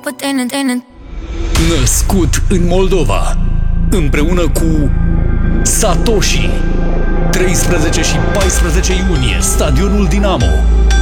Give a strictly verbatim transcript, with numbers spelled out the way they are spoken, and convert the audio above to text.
Născut în Moldova, împreună cu Satoshi, treisprezece și paisprezece iunie, Stadionul Dinamo.